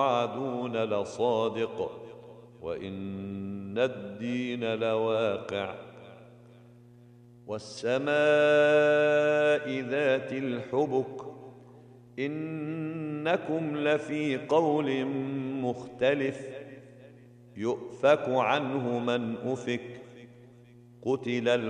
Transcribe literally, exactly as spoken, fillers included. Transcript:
توعدون لصادق وإن الدين لواقع والسماء ذات الحبك إنكم لفي قول مختلف يؤفك عنه من أفك قتل